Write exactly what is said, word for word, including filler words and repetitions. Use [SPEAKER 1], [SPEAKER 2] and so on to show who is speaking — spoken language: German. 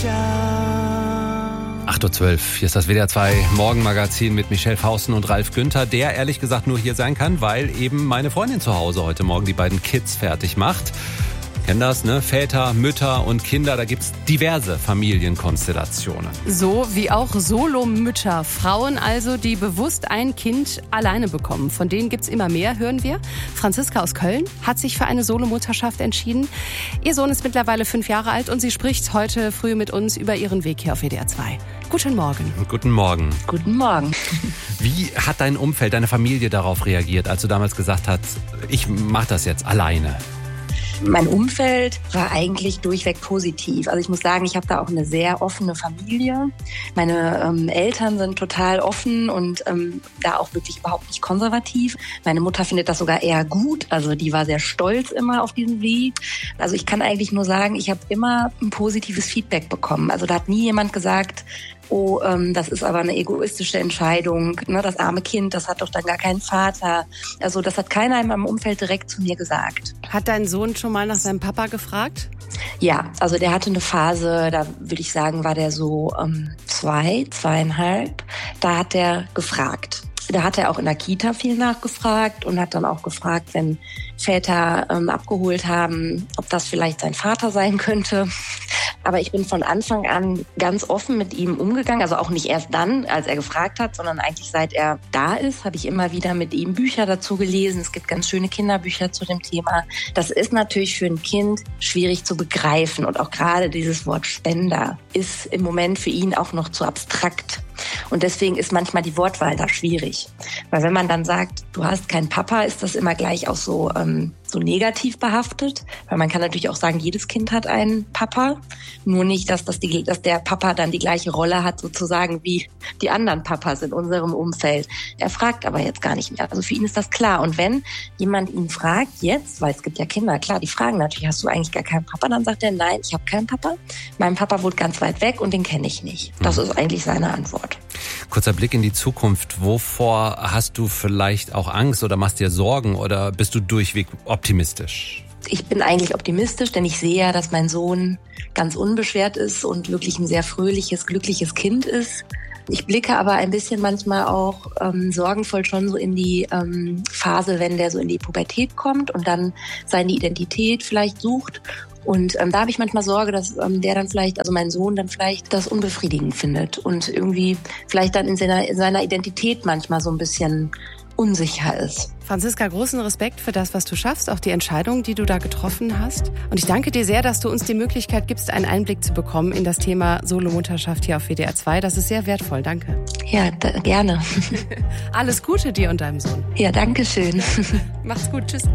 [SPEAKER 1] acht Uhr zwölf, hier ist das W D R zwei Morgenmagazin mit Michelle Fausten und Ralf Günther, der ehrlich gesagt nur hier sein kann, weil eben meine Freundin zu Hause heute Morgen die beiden Kids fertig macht. Kennen das, ne? Väter, Mütter und Kinder, da gibt's diverse Familienkonstellationen.
[SPEAKER 2] So wie auch Solomütter, Frauen also, die bewusst ein Kind alleine bekommen. Von denen gibt's immer mehr, hören wir. Franziska aus Köln hat sich für eine Solomutterschaft entschieden. Ihr Sohn ist mittlerweile fünf Jahre alt und sie spricht heute früh mit uns über ihren Weg hier auf W D R zwei. Guten Morgen.
[SPEAKER 1] Guten Morgen.
[SPEAKER 3] Guten Morgen.
[SPEAKER 1] Wie hat dein Umfeld, deine Familie darauf reagiert, als du damals gesagt hast, ich mache das jetzt alleine?
[SPEAKER 3] Mein Umfeld war eigentlich durchweg positiv. Also ich muss sagen, ich habe da auch eine sehr offene Familie. Meine ähm, Eltern sind total offen und ähm, da auch wirklich überhaupt nicht konservativ. Meine Mutter findet das sogar eher gut. Also die war sehr stolz immer auf diesen Weg. Also ich kann eigentlich nur sagen, ich habe immer ein positives Feedback bekommen. Also da hat nie jemand gesagt, oh, ähm, das ist aber eine egoistische Entscheidung. Ne, das arme Kind, das hat doch dann gar keinen Vater. Also das hat keiner in meinem Umfeld direkt zu mir gesagt.
[SPEAKER 2] Hat dein Sohn schon mal nach seinem Papa gefragt?
[SPEAKER 3] Ja, also der hatte eine Phase, da würde ich sagen, war der so ähm, zwei, zweieinhalb. Da hat er gefragt. Da hat er auch in der Kita viel nachgefragt und hat dann auch gefragt, wenn Väter ähm, abgeholt haben, ob das vielleicht sein Vater sein könnte. Aber ich bin von Anfang an ganz offen mit ihm umgegangen. Also auch nicht erst dann, als er gefragt hat, sondern eigentlich seit er da ist, habe ich immer wieder mit ihm Bücher dazu gelesen. Es gibt ganz schöne Kinderbücher zu dem Thema. Das ist natürlich für ein Kind schwierig zu begreifen. Und auch gerade dieses Wort Spender ist im Moment für ihn auch noch zu abstrakt. Und deswegen ist manchmal die Wortwahl da schwierig. Weil wenn man dann sagt, du hast keinen Papa, ist das immer gleich auch so, ähm, so negativ behaftet. Weil man kann natürlich auch sagen, jedes Kind hat einen Papa. Nur nicht, dass, das die, dass der Papa dann die gleiche Rolle hat, sozusagen wie die anderen Papas in unserem Umfeld. Er fragt aber jetzt gar nicht mehr. Also für ihn ist das klar. Und wenn jemand ihn fragt jetzt, weil es gibt ja Kinder, klar, die fragen natürlich, hast du eigentlich gar keinen Papa? Dann sagt er, nein, ich habe keinen Papa. Mein Papa wohnt ganz weit weg und den kenne ich nicht. Das ist eigentlich seine Antwort.
[SPEAKER 1] Kurzer Blick in die Zukunft. Wovor hast du vielleicht auch Angst oder machst dir Sorgen oder bist du durchweg optimistisch?
[SPEAKER 3] Ich bin eigentlich optimistisch, denn ich sehe ja, dass mein Sohn ganz unbeschwert ist und wirklich ein sehr fröhliches, glückliches Kind ist. Ich blicke aber ein bisschen manchmal auch ähm, sorgenvoll schon so in die ähm, Phase, wenn der so in die Pubertät kommt und dann seine Identität vielleicht sucht. Und ähm, da habe ich manchmal Sorge, dass ähm, der dann vielleicht, also mein Sohn dann vielleicht das unbefriedigend findet und irgendwie vielleicht dann in seiner, in seiner Identität manchmal so ein bisschen unsicher ist.
[SPEAKER 2] Franziska, großen Respekt für das, was du schaffst, auch die Entscheidung, die du da getroffen hast. Und ich danke dir sehr, dass du uns die Möglichkeit gibst, einen Einblick zu bekommen in das Thema Solomutterschaft hier auf W D R zwei. Das ist sehr wertvoll. Danke.
[SPEAKER 3] Ja, da, gerne.
[SPEAKER 2] Alles Gute dir und deinem Sohn.
[SPEAKER 3] Ja, danke schön.
[SPEAKER 2] Macht's gut. Tschüss.